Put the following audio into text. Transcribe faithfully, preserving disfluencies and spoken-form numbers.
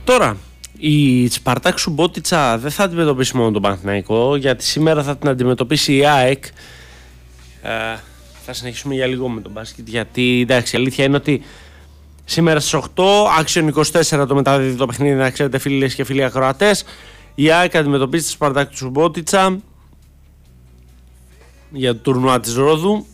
Τώρα, η Σπαρτάκ Σουμπότιτσα δεν θα αντιμετωπίσει μόνο τον Παναθηναϊκό, γιατί σήμερα θα την αντιμετωπίσει η ΑΕΚ. Ε, θα συνεχίσουμε για λίγο με τον μπάσκετ, γιατί εντάξει, η αλήθεια είναι ότι σήμερα στις οκτώ, Action είκοσι τέσσερα το μεταδίδει το παιχνίδι, να ξέρετε φίλες και φίλοι ακροατές. Η ΑΕΚ αντιμετωπίζει τη Σπαρτάκ Σουμπότιτσα για το τουρνουά της Ρόδου.